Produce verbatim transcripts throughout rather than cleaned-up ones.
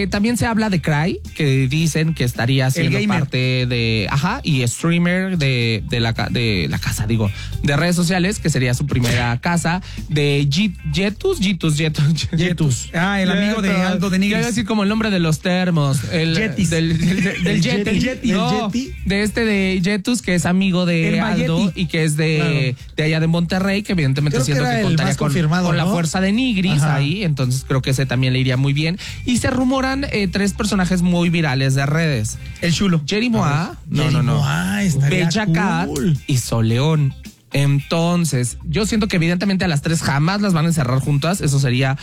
Eh, también se habla de Cry, que dicen que estaría siendo parte de, ajá, y streamer de, de, la, de la casa, digo, de redes sociales, que sería su primera casa, de Jetus, Jetus, Jetus, Jetus. Ah, el amigo de Aldo de Nigris. Así como el nombre de los termos. El, Jetis. Del, del, del, del Yeti. El Yeti. No, El Yeti. de este de Jetus, que es amigo de el Aldo Mayeti. y que es de, claro. de allá de Monterrey, que evidentemente creo siento que, que contaría con, con ¿no? la fuerza de Nigris. Ajá. Ahí, entonces creo que ese también le iría muy bien. Y se rumoran eh, tres personajes muy virales de redes. El chulo. Jerry Moa, no, no, no. Bella cool. Cat y Sol León. Entonces, yo siento que evidentemente a las tres jamás las van a encerrar juntas. Eso sería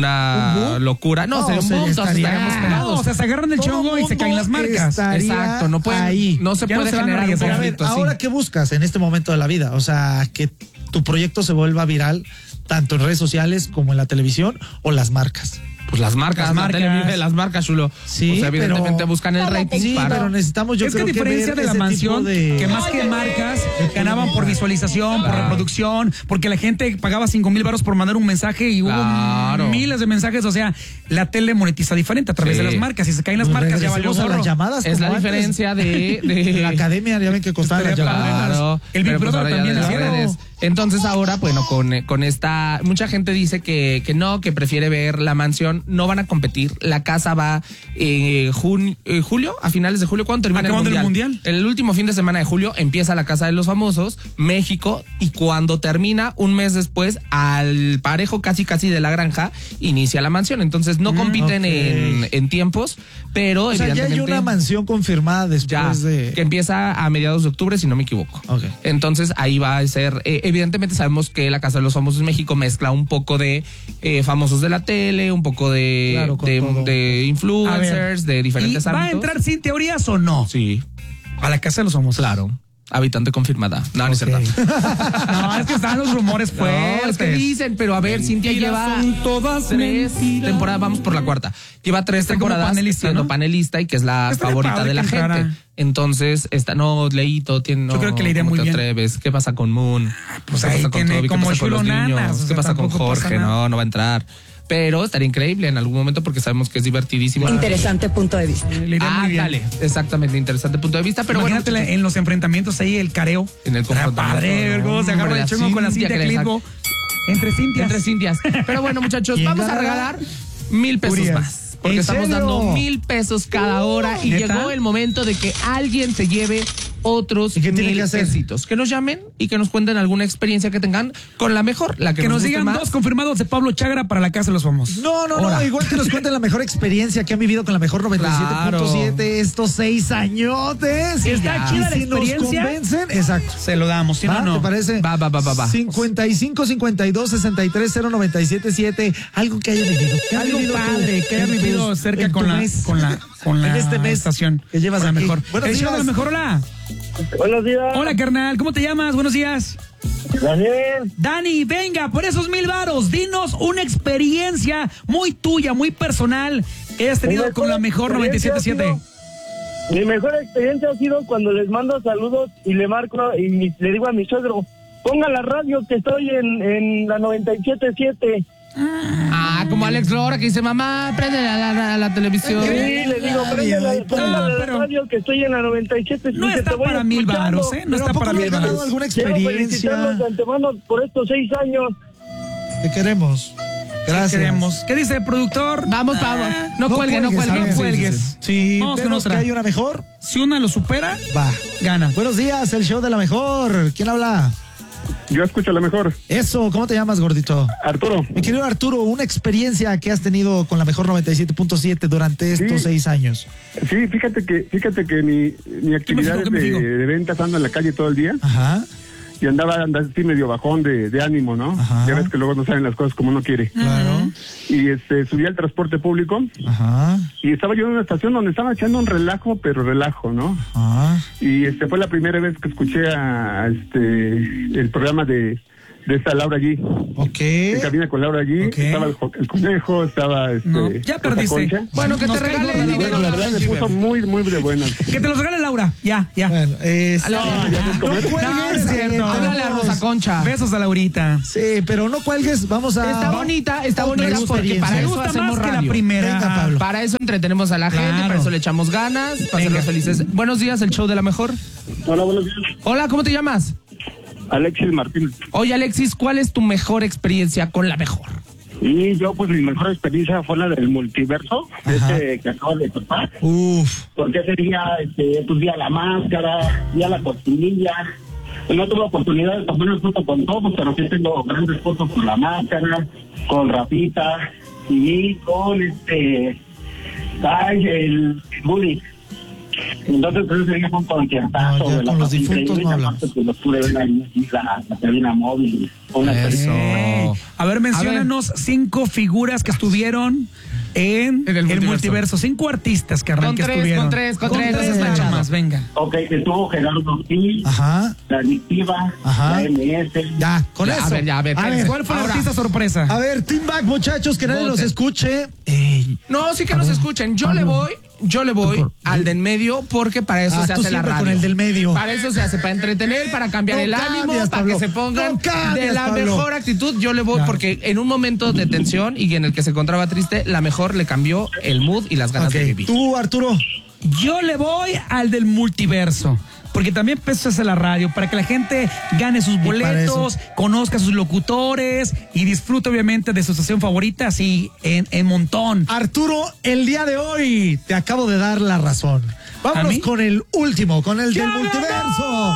una ¿Un locura. No, no sería un boom, todos estaríamos pegados. No, o sea, se agarran el chongo y se caen las marcas. Exacto, no pueden, ahí. no se Ya puede no se generar un Pero a ver, conflicto así. ahora, ¿qué buscas en este momento de la vida? O sea, que tu proyecto se vuelva viral tanto en redes sociales como en la televisión o las marcas. Pues las marcas, las marcas, tele, las marcas, chulo. Sí, o sea, evidentemente pero, buscan el rating. Sí, para... pero necesitamos, yo es creo que a diferencia que ver de la ese mansión, de... que más que marcas ganaban por visualización, por reproducción, porque la gente pagaba cinco mil baros por mandar un mensaje y claro. hubo miles de mensajes. O sea, la tele monetiza diferente a través sí. de las marcas. Si se caen las Pues marcas, ya valió gorro. Las llamadas es la antes. diferencia de, de... la academia, ya ven que costaban las llamadas. Claro. El Big Pero Brother pues también las redes. Entonces ahora, bueno, con, con esta, mucha gente dice que, que no, que prefiere ver La Mansión, no van a competir, la casa va eh, jun, eh, julio, a finales de julio, ¿cuándo termina el mundial? el mundial? El último fin de semana de julio empieza la Casa de los Famosos, México, y cuando termina, un mes después, al parejo casi casi de La Granja, inicia La Mansión. Entonces no compiten okay. en, en tiempos, pero o sea, evidentemente... ya hay una mansión confirmada después ya, de... que empieza a mediados de octubre, si no me equivoco. Okay. Entonces ahí va a ser... Eh, evidentemente sabemos que la Casa de los Famosos México mezcla un poco de eh, famosos de la tele, un poco de, claro, de, de influencers, de diferentes ¿Y ámbitos. ¿Va a entrar sin teorías o no? Sí. A la Casa de los Famosos. Claro. Habitante confirmada. No, okay. no es cierto. No, es que están los rumores fuertes. No, es que dicen, pero a ver, Cintia lleva todas tres mentiras. temporadas, vamos por la cuarta. Lleva tres está temporadas panelista, siendo ¿no? panelista y que es la está favorita de la gente. Rara. Entonces, esta, no, Leito tiene. No, yo creo que le iría muy te bien. Atreves? ¿Qué pasa con Moon? Pues ¿Qué ahí pasa tiene con Toby? como ¿Qué pasa con los chulonanas, niños? o sea, ¿Qué pasa con Jorge? No, no va a entrar. Pero estaría increíble en algún momento porque sabemos que es divertidísimo. Interesante punto de vista. Le iría ah, muy bien. dale. Exactamente, interesante punto de vista. Pero imagínate bueno, en los enfrentamientos ahí, el careo. En el confrontamiento. Padre, no, se agarra el chongo con la Cintia Clitbo. Entre Cintias. Entre Cintias. Pero bueno, muchachos, vamos a regalar mil pesos Urias. más. Porque estamos serio? dando mil pesos cada hora. Y ¿neta? Llegó el momento de que alguien se lleve otros ¿Y qué mil que hacer? pesitos. Que nos llamen y que nos cuenten alguna experiencia que tengan con la mejor, la que, que nos, nos digan más. dos confirmados de Pablo Chagra para la Casa de los Famosos. No, no, no, Ahora. igual que nos cuenten la mejor experiencia que han vivido con la mejor noventa y siete punto siete claro. estos seis añotes. Si está chida la si experiencia, nos convencen, exacto. Se lo damos, ¿sí ¿Va? o no? ¿Te parece? Va, va, va, va, va. cincuenta y cinco, cincuenta y dos, sesenta y tres, cero, noventa y siete, siete. Algo que haya vivido. Que algo vivido padre, tú, que haya vivido tus, cerca con la, con la, con la en este mes estación. Que llevas la aquí. mejor. Buenos El días. show de la mejor, hola. Buenos días. Hola, carnal, ¿cómo te llamas? Buenos días. Daniel. Dani, venga, por esos mil varos, dinos una experiencia muy tuya, muy personal que hayas tenido con la mejor noventa y siete punto siete. Mi mejor experiencia ha sido cuando les mando saludos y le marco y mi, le digo a mi suegro, ponga la radio que estoy en, en la noventa y siete punto siete. Ah, como Alex Lora que dice, mamá, prende la, la, la, la televisión. Sí, le digo, prende la, prende la pero, radio que estoy en la noventa y siete punto siete. No está te voy para mil varos, ¿eh? No está para mil varos. ¿Alguna experiencia? Quiero felicitarlos de antemano por estos seis años. Te queremos. Gracias. Te queremos. ¿Qué dice el productor? Vamos, vamos. Ah, no, no cuelgues, no cuelgues. No cuelgues. Sí, vamos con otra. Que hay una mejor. Si una lo supera, va, gana. Buenos días, el show de la mejor. ¿Quién habla? Yo escucho la mejor. Eso, ¿cómo te llamas, gordito? Arturo. Mi querido Arturo, una experiencia que has tenido con la mejor noventa y siete punto siete durante estos sí. seis años. Sí, fíjate que fíjate que mi, mi actividad es de, de ventas, ando en la calle todo el día. Ajá. Y andaba, andaba así medio bajón de, de ánimo, ¿no? Ajá. Ya ves que luego no salen las cosas como uno quiere. Claro. Y este, subí al transporte público. Ajá. Y estaba yo en una estación donde estaba echando un relajo, pero relajo, ¿no? Ajá. Y este fue la primera vez que escuché a, a este el programa de de esta Laura G. Ok. En cabina con Laura G. Okay. Estaba el, el conejo, estaba este. No, ya perdiste. Concha. Bueno, que Nos te cae regalen. gorda, Y bueno, la verdad me puso muy, muy de buenas. Que te los regale Laura. Ya, ya. Bueno, es... No, ya no es comer. no cuelgues, No, es cierto. eh, Háblale a Rosa Concha. Besos a Laurita. Sí, pero no cuelgues, vamos a... Está bonita, está otra bonita porque experiencia. para Me eso gusta hacemos más que la radio. primera. Venga, Pablo. Para eso entretenemos a la gente, Claro. para eso le echamos ganas, para Venga. hacerlos felices. Buenos días, el show de la mejor. Hola, buenos días. Hola, ¿cómo te llamas? Alexis Martínez. Oye, Alexis, ¿cuál es tu mejor experiencia con la mejor? Y yo, pues, mi mejor experiencia fue la del multiverso, ese que acabo de topar. Uf. Porque ese día, este, pues, vi a la máscara, vi a la cortinilla. No tuve oportunidad de tomar foto con todos, pero sí tengo grandes fotos con la máscara, con Rafita y con este, ay, el Bully. Entonces, pues, ese día fue un conciertazo. No, ya de la con los cosa difuntos increíble, no y hablamos. aparte, pues, los pude ver ahí en la, la cabina móvil. Fue una Eso. Eh, A ver, menciónanos cinco figuras que estuvieron en, En el el multiverso. multiverso. Cinco artistas, carnal, Con que tres, estuvieron. con tres, con tres, tres no nada está más, venga. Ok, estuvo Gerardo Ortiz, Ajá. la Adictiva, Ajá. la M S. Ya, con Ya, eso. a ver, ya, a ver, espérense. ¿Cuál fue el Ahora. artista sorpresa? A ver, Team Back, muchachos, que nadie Voten. los escuche. Ey. No, sí que nos escuchen. Yo le voy, yo le voy al del medio porque para eso Ah, se tú hace la siempre radio. con el del medio. Para eso se hace, para entretener, para cambiar No el cambias, ánimo, para Pablo. que se pongan No cambias, de la Pablo. mejor actitud. Yo le voy Claro. porque en un momento de tensión y en el que se encontraba triste, la mejor le cambió el mood y las ganas Ok, de vivir. tú, Arturo. Yo le voy al del multiverso. Porque también eso es la radio, para que la gente gane sus para boletos, conozca a sus locutores y disfrute obviamente de su estación favorita, así en, en montón. Arturo, el día de hoy te acabo de dar la razón. ¿A Vámonos mí? con el último, con el del ¡Ya multiverso.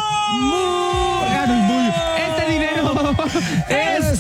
ganó! Muy- Este dinero es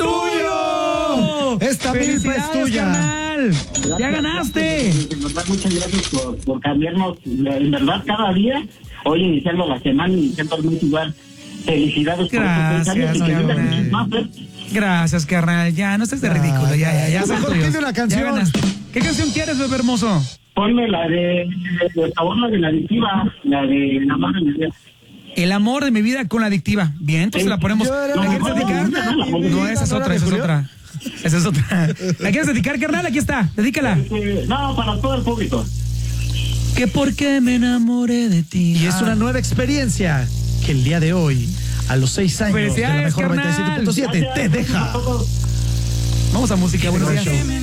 tuyo. Esta milpa es ¡Felicidades, tuya. carnal! ¡Ya ganaste! En verdad, muchas gracias por, por cambiarnos. En verdad, cada día, hoy iniciando la semana, iniciando el mes igual. Felicidades por Gracias, estos años y que carnal. vengan muchos más, ¿eh? Gracias, carnal. Ya, no estés de Ya, ridículo. Ya, ya, ya. ya. son Mejor tuyos. pide una canción. Ya ganaste. ¿Qué canción quieres, bebé hermoso? Ponme la de, por favor, la de la adictiva, la de la madre de mi vida. El amor de mi vida con la adictiva. Bien, entonces la ponemos. Yo era ¿La el quieres amor de dedicar? mi vida, No, esa es ¿no otra, era esa es de otra. Esa es otra. ¿La quieres dedicar, carnal? Aquí está. Dedícala. Eh, no, para todo el público. Que porque me enamoré de ti. Y es una nueva experiencia que el día de hoy, a los seis años de la Felicidades, mejor carnal. noventa y siete punto siete, te deja. Vamos a música, buenos días.